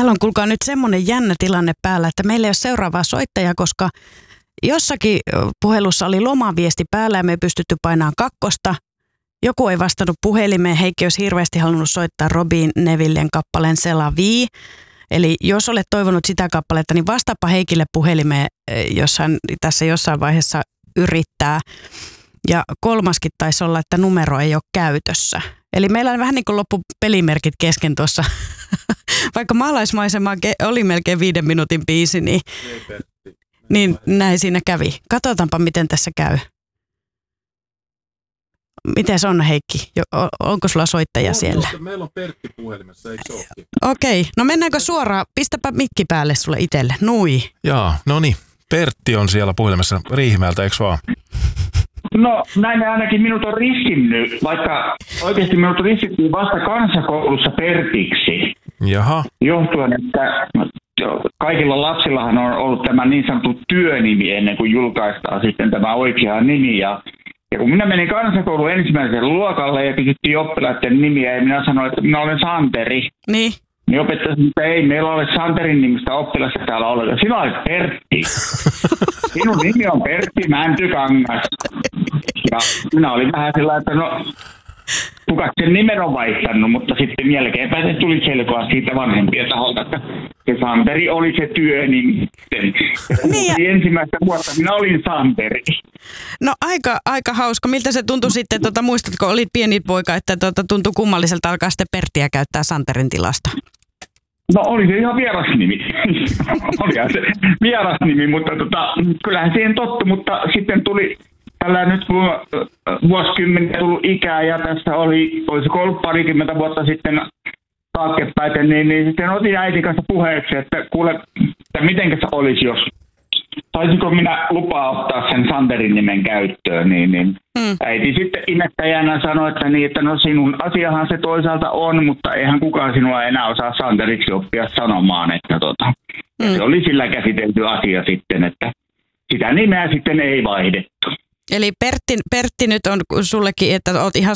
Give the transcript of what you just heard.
Täällä on kuulkaa nyt semmoinen jännä tilanne päällä, että meillä ei ole seuraavaa soittajaa, koska jossakin puhelussa oli lomaviesti päällä ja me ei pystytty painamaan 2. Joku ei vastannut puhelimeen. Heikki olisi hirveästi halunnut soittaa Robin Nevillen kappaleen C'est la vie. Eli jos olet toivonut sitä kappaletta, niin vastaapa Heikille puhelimeen, jos hän tässä jossain vaiheessa yrittää. Ja 3. taisi olla, että numero ei ole käytössä. Eli meillä on vähän niin kuin loppu pelimerkit kesken tuossa. Vaikka maalaismaisema oli melkein 5 minuutin biisi, niin näin siinä kävi. Katsotaanpa, miten tässä käy. Miten se on, Heikki? Onko sulla soittaja siellä? Meillä on Pertti puhelimessa, eikö se olekin? Okei, no mennäänkö suoraan? Pistäpä mikki päälle sulle itselle. Nui. Jaa, no niin. Pertti on siellä puhelimessa Riihimäeltä, eikö vaan? No näin ainakin minut on ristinnyt, vaikka oikeasti minut ristittiin vasta kansakoulussa Pertiksi. Jaha. Johtuen, että kaikilla lapsillahan on ollut tämä niin sanottu työnimi ennen kuin julkaistaan sitten tämä oikea nimi. Ja kun minä menin kansakoulun ensimmäiselle luokalle ja kysyttiin oppilaiden nimiä ja minä sanoin, että minä olen Santeri. Niin opettaja sanoi, että ei meillä ole Santerin nimistä oppilasta täällä ollenkaan. Sinä olet Pertti. Sinun nimi on Pertti Mäntykangas. Ja minä olin vähän sillä, että no kuka sen nimen on vaihtanut, mutta sitten jälkeenpäin se tuli selkoa siitä vanhempien taholta, että se Santeri oli se työnimi. Ja ensimmäistä vuotta minä olin Santeri. No aika hauska. Miltä se tuntui sitten, muistatko, olit pieni poika, että tuntui kummalliselta alkaa sitten Perttiä käyttää Santerin tilasta? No oli se ihan vieras nimi. Olihan se vieras nimi, mutta kyllähän siihen tottu, mutta sitten tuli tällä nyt kun vuosikymmeniä tullut ikää ja tässä olisiko ollut 20 vuotta sitten taaksepäin, niin sitten otin äitin kanssa puheeksi, että kuule, että mitenkä se olisi, jos saisinko minä lupaa ottaa sen Santerin nimen käyttöön, niin äiti sitten imettäjänä sanoi, että no sinun asiahan se toisaalta on, mutta eihän kukaan sinua enää osaa Santeriksi oppia sanomaan, että se oli sillä käsitelty asia sitten, että sitä nimeä sitten ei vaihdettu. Eli Pertti nyt on sullekin, että olet ihan